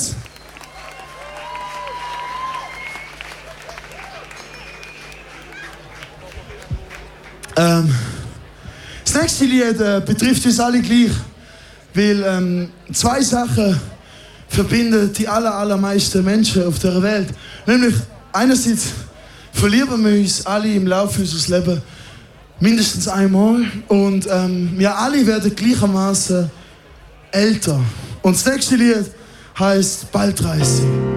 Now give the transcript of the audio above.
jetzt? Das nächste Lied betrifft uns alle gleich, weil zwei Sachen verbinden die allermeisten Menschen auf der Welt. Nämlich einerseits verlieben wir uns alle im Laufe unseres Lebens mindestens einmal und wir alle werden gleichermaßen älter. Und das nächste Lied heisst Bald 30.